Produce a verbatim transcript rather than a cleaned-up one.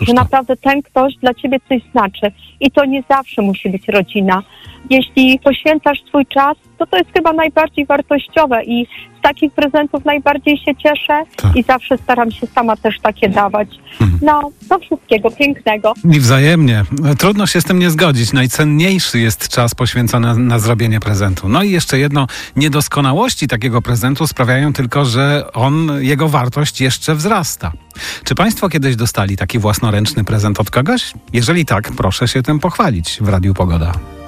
że naprawdę ten ktoś dla ciebie coś znaczy. I to nie zawsze musi być rodzina. Jeśli poświęcasz swój czas, to to jest chyba najbardziej wartościowe i z takich prezentów najbardziej się cieszę tak. i zawsze staram się sama też takie dawać. Mhm. No, do wszystkiego pięknego. I wzajemnie. Trudno się z tym nie zgodzić. Najcenniejszy jest czas poświęcony na, na zrobienie prezentu. No i jeszcze jedno, niedoskonałości takiego prezentu sprawiają tylko, że on, jego wartość jeszcze wzrasta. Czy państwo kiedyś dostali taki własnoręczny prezent od kogoś? Jeżeli tak, proszę się tym pochwalić w Radiu Pogoda.